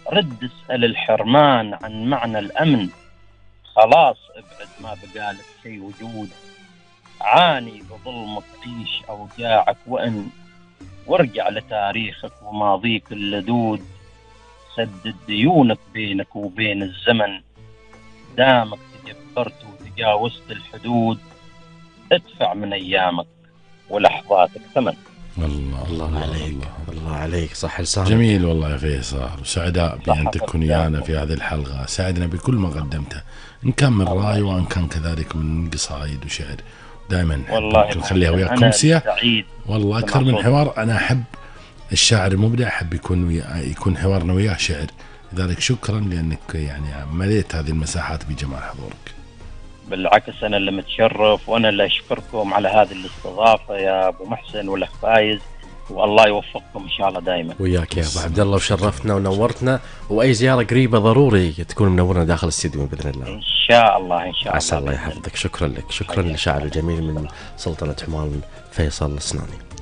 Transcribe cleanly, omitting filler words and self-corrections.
رد اسأل الحرمان عن معنى الأمن، خلاص ابعد ما بقالك شي وجود. عاني بظلمك، عيش أوجاعك وإن، وارجع لتاريخك وماضيك اللدود. سدد ديونك بينك وبين الزمن، دامك تجبرت وتجاوزت الحدود. ادفع من أيامك ولحظاتك ثمن. الله عليك، الله عليك، صح لسانك. جميل والله يا فيصل، وسعداء بأن تكون ويانا في هذه الحلقة. سعدنا بكل ما قدمته، إن كان من رأي وإن كان كذلك من قصائد وشعر. دائما نخليها وياك أمسية. والله أكثر من حوار، أنا أحب الشاعر المبدع، أحب يكون حوارنا وياه شعر. لذلك شكرا لأنك يعني مليت هذه المساحات بجمال حضورك. بالعكس أنا اللي متشرف، وأنا اللي أشكركم على هذه الاستضافة يا أبو محسن والأخ فايز، والله يوفقكم إن شاء الله دائما. وياك يا أبو عبد الله، وشرفتنا ونورتنا، وأي زيارة قريبة ضروري تكون منورنا داخل الاستديو بإذن الله. إن شاء الله إن شاء الله. عسى الله يحفظك. شكرا لك، شكرا للشاعر الجميل من سلطنة عمان فيصل السناني.